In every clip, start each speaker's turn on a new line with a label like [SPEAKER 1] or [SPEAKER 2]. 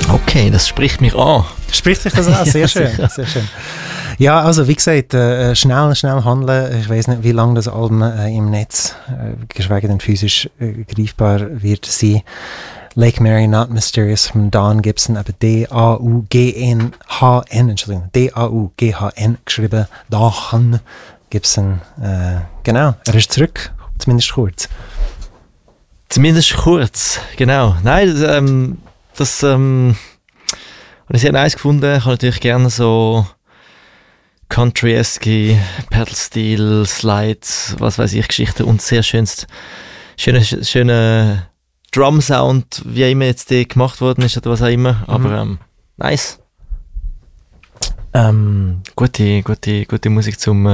[SPEAKER 1] Okay, das spricht mich an.
[SPEAKER 2] Spricht dich das an? Sehr schön, sehr schön. Ja, also wie gesagt, schnell handeln. Ich weiss nicht, wie lange das Album im Netz, geschweige denn physisch greifbar wird sein. Lake Mary, Not Mysterious von Don Gibson, aber D-A-U-G-N-H-N, Entschuldigung, D-A-U-G-H-N geschrieben, Dachen Gibson. Genau, er ist zurück, zumindest kurz.
[SPEAKER 1] Zumindest kurz, genau. Nein, das habe ich sehr nice gefunden. Ich habe natürlich gerne so Country-esque, Pedal-Steel, Slides, was weiß ich, Geschichten und sehr schöne Drum-Sound, wie immer jetzt die gemacht worden ist oder was auch immer. Aber nice. Gute Musik zum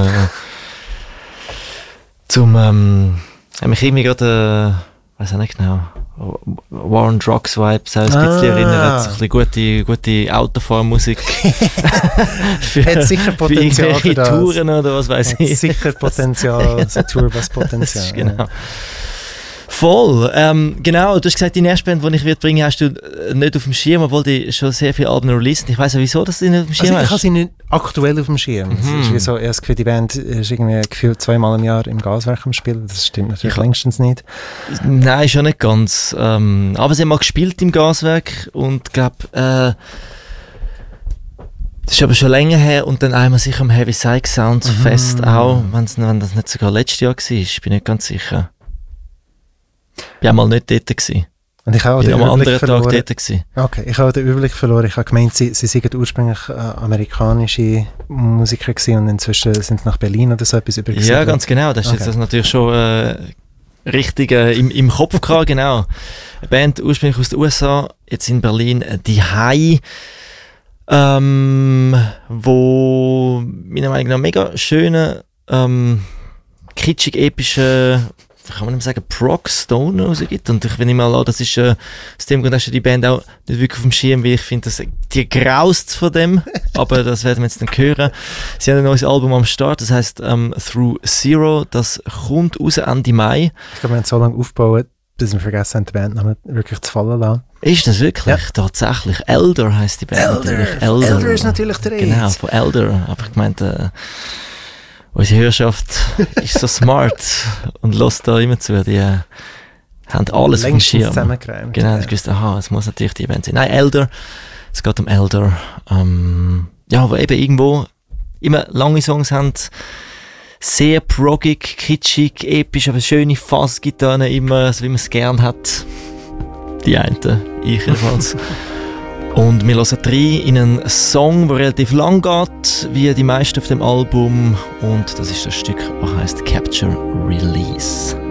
[SPEAKER 1] mich irgendwie gerade weiß auch nicht genau, War on Drugs Vibes ein bisschen erinnert, so ein bisschen gute Autofahrmusik
[SPEAKER 2] hat sicher Potenzial
[SPEAKER 1] für Touren oder was weiß ich.
[SPEAKER 2] Hat sicher Potenzial, so Tourbus-Potenzial.
[SPEAKER 1] Genau. Voll, genau, du hast gesagt, die erste Band, die ich bringen hast du nicht auf dem Schirm, obwohl die schon sehr viele Alben released. Ich weiss auch, wieso dass du nicht auf dem Schirm hast.
[SPEAKER 2] Ich habe sie nicht aktuell auf dem Schirm. Es ist wie so, ich habe das Gefühl, die Band ist irgendwie gefühlt 2-mal im Jahr im Gaswerk am Spielen. Das stimmt natürlich längstens nicht.
[SPEAKER 1] Nein, schon nicht ganz. Aber sie haben mal gespielt im Gaswerk und glaube, das ist aber schon länger her und dann einmal sicher am Heavy Psych Sounds Fest auch, wenn das nicht sogar letztes Jahr war, ich bin nicht ganz sicher. Ich war mal nicht dort gewesen.
[SPEAKER 2] Und ich habe
[SPEAKER 1] am anderen Tag dort gewesen.
[SPEAKER 2] Okay, ich habe den Überblick verloren. Ich habe gemeint, sie seien ursprünglich amerikanische Musiker gewesen und inzwischen sind sie nach Berlin oder so etwas übergesiedelt.
[SPEAKER 1] Ja, ganz genau. Das ist jetzt das natürlich schon richtig im Kopf gehabt, genau. Eine Band ursprünglich aus den USA, jetzt in Berlin, die Hai, wo meiner Meinung nach mega schöne, kitschig epische, kann man nicht sagen, Prog-Stone rausgibt. Und ich nehme mal an, das ist aus dem Grund hast du die Band auch nicht wirklich auf dem Schirm, weil ich finde, die graust von dem, aber das werden wir jetzt dann hören. Sie haben ein neues Album am Start, das heisst Through Zero, das kommt raus Ende Mai.
[SPEAKER 2] Ich glaube, wir haben so lange aufgebaut, bis wir vergessen haben, den Bandnamen wirklich zu fallen lassen.
[SPEAKER 1] Ist das wirklich? Ja. Tatsächlich. Elder heisst die Band.
[SPEAKER 2] Elder ist natürlich der Rede.
[SPEAKER 1] Genau, von Elder. Aber ich meinte, unsere Hörerschaft ist so smart und lässt da immer zu. Die haben alles vom Schirm. Genau, ich wusste, es muss natürlich die Band sein. Nein, Elder. Es geht um Elder. Ja, wo eben irgendwo immer lange Songs haben. Sehr proggig, kitschig, episch, aber schöne Fassgitarren immer, so wie man es gern hat. Die einen, ich jedenfalls. Und wir hören rein in einen Song, der relativ lang geht, wie die meisten auf dem Album. Und das ist das Stück, das heisst Capture Release.